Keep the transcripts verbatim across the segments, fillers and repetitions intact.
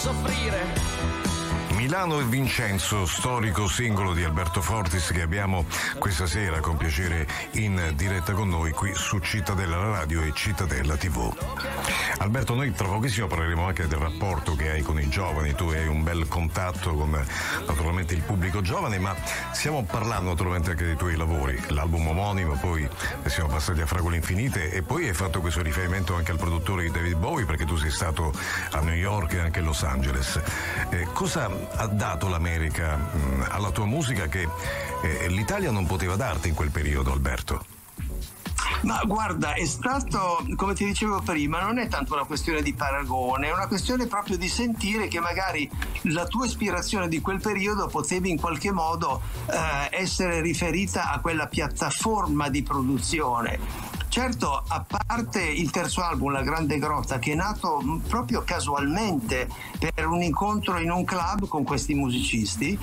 soffrire. Milano e Vincenzo, storico singolo di Alberto Fortis, che abbiamo questa sera con piacere in diretta con noi qui su Cittadella Radio e Cittadella tivù. Alberto, noi tra pochissimo parleremo anche del rapporto che hai con i giovani. Tu hai un bel contatto con naturalmente il pubblico giovane, ma stiamo parlando naturalmente anche dei tuoi lavori, l'album omonimo, poi siamo passati a Fragole Infinite e poi hai fatto questo riferimento anche al produttore di David Bowie, perché tu sei stato a New York e anche a Los Angeles. Eh, cosa ha dato l'America mh, alla tua musica che eh, l'Italia non poteva darti in quel periodo, Alberto? Ma guarda, è stato, come ti dicevo prima, non è tanto una questione di paragone, è una questione proprio di sentire che magari la tua ispirazione di quel periodo potevi in qualche modo eh, essere riferita a quella piattaforma di produzione. Certo, a parte il terzo album, La Grande Grotta, che è nato proprio casualmente per un incontro in un club con questi musicisti,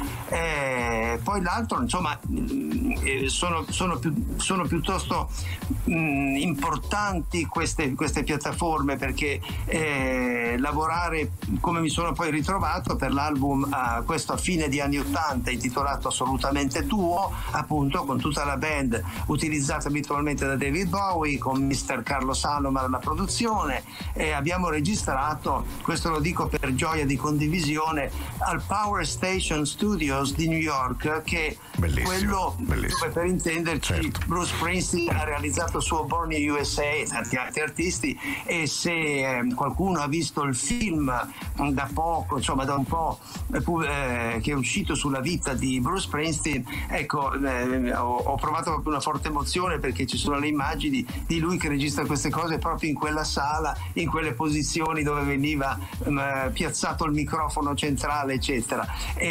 eh, poi l'altro, insomma, eh, sono, sono, più, sono piuttosto mh, importanti queste, queste piattaforme, perché eh, lavorare come mi sono poi ritrovato per l'album, eh, questo a fine di anni ottanta, intitolato Assolutamente Tuo, appunto con tutta la band utilizzata abitualmente da David Bowie, con mister Carlo Salomar alla produzione, e abbiamo registrato, questo lo dico per gioia di condivisione, al Power Station Studios di New York, che bellissimo, quello bellissimo. dove, per intenderci, certo. Bruce Springsteen ha realizzato il suo Born in U S A e tanti altri artisti, e se eh, qualcuno ha visto il film da poco, insomma da un po', eh, che è uscito sulla vita di Bruce Springsteen, ecco, eh, ho, ho provato proprio una forte emozione, perché ci sono le immagini di lui che registra queste cose proprio in quella sala, in quelle posizioni dove veniva um, piazzato il microfono centrale, eccetera,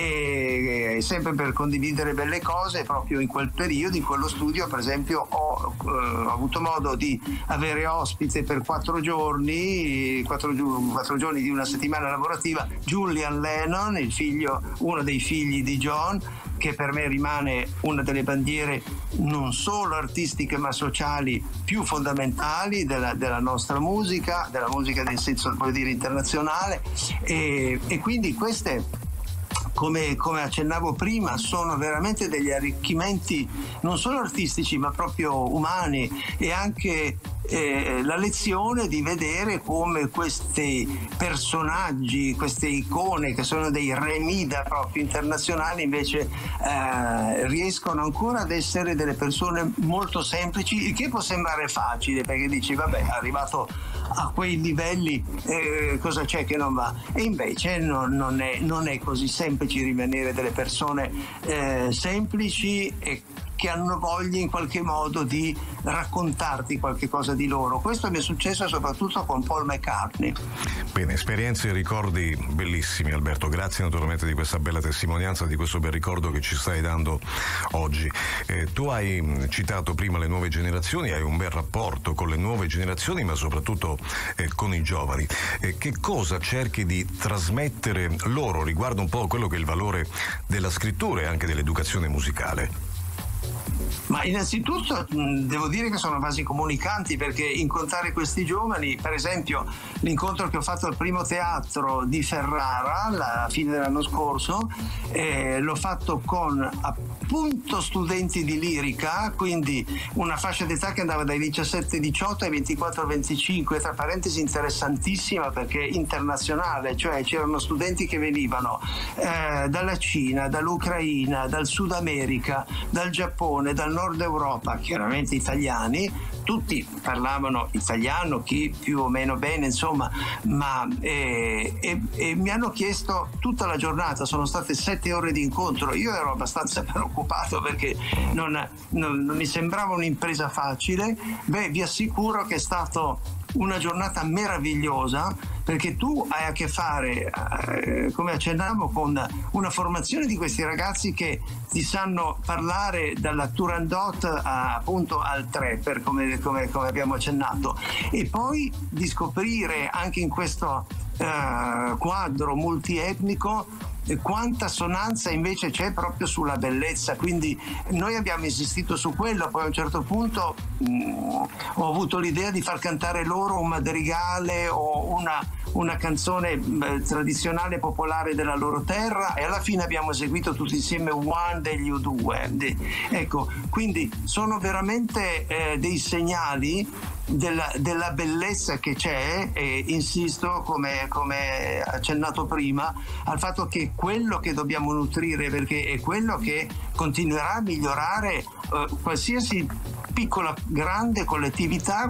e, e sempre per condividere belle cose. Proprio in quel periodo, in quello studio, per esempio, ho, uh, ho avuto modo di avere ospite per quattro giorni quattro, quattro giorni di una settimana lavorativa Julian Lennon, il figlio, uno dei figli di John, che per me rimane una delle bandiere non solo artistiche ma sociali più fondamentali della, della nostra musica, della musica nel senso, voglio dire, internazionale, e, e quindi queste, come, come accennavo prima, sono veramente degli arricchimenti non solo artistici ma proprio umani, e anche eh, la lezione di vedere come questi personaggi, queste icone che sono dei remida proprio internazionali, invece eh, riescono ancora ad essere delle persone molto semplici, il che può sembrare facile, perché dici vabbè, arrivato a quei livelli, eh, cosa c'è che non va? E invece non, non, è, non è così semplice rimanere delle persone eh, semplici e che hanno voglia in qualche modo di raccontarti qualche cosa di loro. Questo mi è successo soprattutto con Paul McCartney. Bene, esperienze e ricordi bellissimi, Alberto. Grazie naturalmente di questa bella testimonianza, di questo bel ricordo che ci stai dando oggi. Eh, tu hai citato prima le nuove generazioni, hai un bel rapporto con le nuove generazioni, ma soprattutto eh, con i giovani. Eh, che cosa cerchi di trasmettere loro riguardo un po' quello che è il valore della scrittura e anche dell'educazione musicale? Ma innanzitutto mh, devo dire che sono vasi comunicanti, perché incontrare questi giovani, per esempio l'incontro che ho fatto al Primo Teatro di Ferrara alla fine dell'anno scorso, eh, l'ho fatto con appunto studenti di lirica, quindi una fascia d'età che andava dai diciassette diciotto ai ventiquattro venticinque, tra parentesi interessantissima perché internazionale, cioè c'erano studenti che venivano eh, dalla Cina, dall'Ucraina, dal Sud America, dal Giappone, dal Nord Europa, chiaramente italiani, tutti parlavano italiano, chi più o meno bene, insomma, ma eh, e, e mi hanno chiesto tutta la giornata, sono state sette ore di incontro. Io ero abbastanza preoccupato perché non, non, non mi sembrava un'impresa facile. Beh, vi assicuro che è stato una giornata meravigliosa, perché tu hai a che fare, eh, come accennavo, con una formazione di questi ragazzi che ti sanno parlare dalla Turandot a, appunto al trapper, come, come, come abbiamo accennato, e poi di scoprire anche in questo eh, quadro multietnico quanta assonanza invece c'è proprio sulla bellezza. Quindi noi abbiamo insistito su quello. Poi a un certo punto mh, ho avuto l'idea di far cantare loro un madrigale o una, una canzone eh, tradizionale popolare della loro terra, e alla fine abbiamo eseguito tutti insieme One degli U due. Ecco, quindi sono veramente eh, dei segnali della, della bellezza che c'è, e insisto, come, come accennato prima, al fatto che quello che dobbiamo nutrire, perché è quello che continuerà a migliorare eh, qualsiasi piccola, grande collettività,